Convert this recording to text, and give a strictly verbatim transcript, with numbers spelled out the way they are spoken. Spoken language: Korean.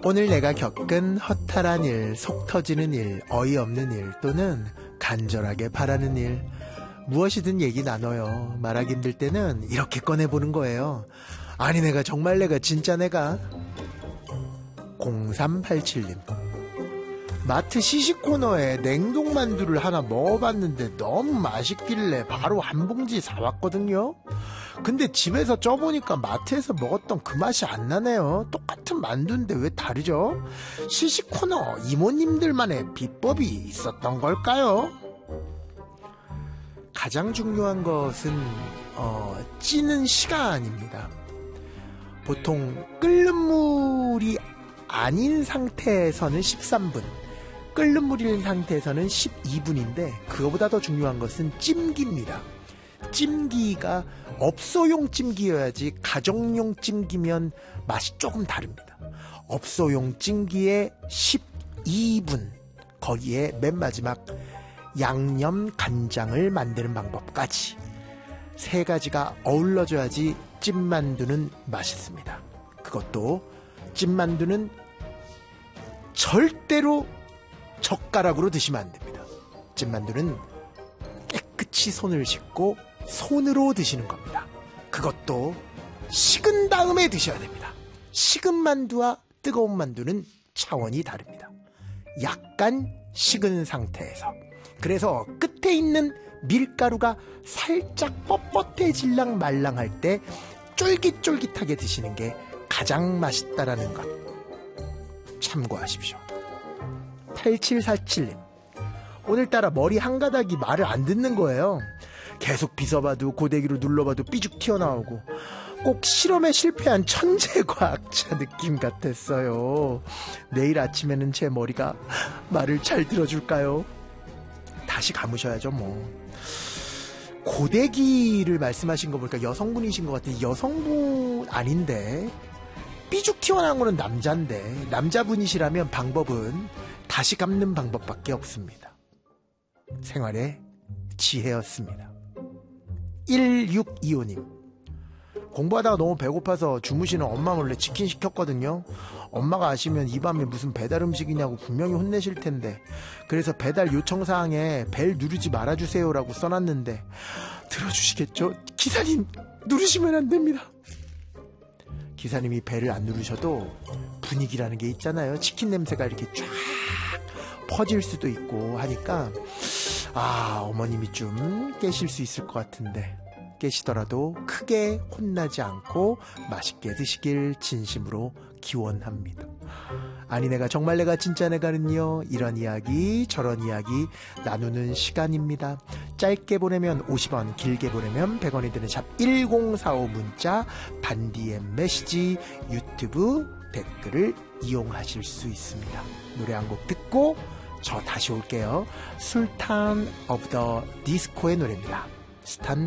오늘 내가 겪은 허탈한 일, 속 터지는 일, 어이없는 일 또는 간절하게 바라는 일, 무엇이든 얘기 나눠요. 말하기 힘들 때는 이렇게 꺼내보는 거예요. 아니 내가 정말 내가 진짜 내가. 공삼팔칠님, 마트 시식 코너에 냉동만두를 하나 먹어봤는데 너무 맛있길래 바로 한 봉지 사왔거든요. 근데 집에서 쪄보니까 마트에서 먹었던 그 맛이 안 나네요. 똑같은 만두인데 왜 다르죠? 시식 코너 이모님들만의 비법이 있었던 걸까요? 가장 중요한 것은 어, 찌는 시간입니다. 보통 끓는 물이 아닌 상태에서는 십삼 분, 끓는 물인 상태에서는 십이 분인데 그거보다 더 중요한 것은 찜기입니다. 찜기가 업소용 찜기여야지 가정용 찜기면 맛이 조금 다릅니다. 업소용 찜기에 십이 분, 거기에 맨 마지막 양념 간장을 만드는 방법까지 세 가지가 어우러져야지 찜만두는 맛있습니다. 그것도 찜만두는 절대로 젓가락으로 드시면 안 됩니다. 찜만두는 깨끗이 손을 씻고 손으로 드시는 겁니다. 그것도 식은 다음에 드셔야 됩니다. 식은 만두와 뜨거운 만두는 차원이 다릅니다. 약간 식은 상태에서. 그래서 끝에 있는 밀가루가 살짝 뻣뻣해질랑 말랑할 때 쫄깃쫄깃하게 드시는 게 가장 맛있다라는 것 참고하십시오. 팔칠사칠님, 오늘따라 머리 한 가닥이 말을 안 듣는 거예요. 계속 빗어봐도 고데기로 눌러봐도 삐죽 튀어나오고 꼭 실험에 실패한 천재과학자 느낌 같았어요. 내일 아침에는 제 머리가 말을 잘 들어줄까요? 다시 감으셔야죠 뭐. 고데기를 말씀하신 거 보니까 여성분이신 것 같은데 여성분 아닌데 삐죽 튀어나온 거는 남자인데 남자분이시라면 방법은 다시 감는 방법밖에 없습니다. 생활의 지혜였습니다. 일육이오님, 공부하다가 너무 배고파서 주무시는 엄마 몰래 치킨 시켰거든요. 엄마가 아시면 이 밤에 무슨 배달 음식이냐고 분명히 혼내실 텐데 그래서 배달 요청사항에 벨 누르지 말아주세요라고 써놨는데 들어주시겠죠? 기사님 누르시면 안 됩니다. 기사님이 벨을 안 누르셔도 분위기라는 게 있잖아요. 치킨 냄새가 이렇게 쫙 퍼질 수도 있고 하니까 아 어머님이 좀 깨실 수 있을 것 같은데 깨시더라도 크게 혼나지 않고 맛있게 드시길 진심으로 기원합니다. 아니 내가 정말 내가 진짜 내가는요, 이런 이야기 저런 이야기 나누는 시간입니다. 짧게 보내면 오십 원, 길게 보내면 백 원이 드는 샵 일공사오 문자, 반디엠 메시지, 유튜브 댓글을 이용하실 수 있습니다. 노래 한 곡 듣고 저 다시 올게요. 술탄 오브 더 디스코의 노래입니다. 스탄